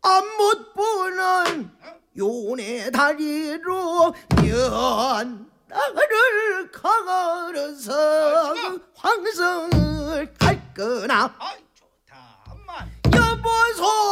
못 보는 요네 다리로 연나를 걸어서 황성을 갈 거나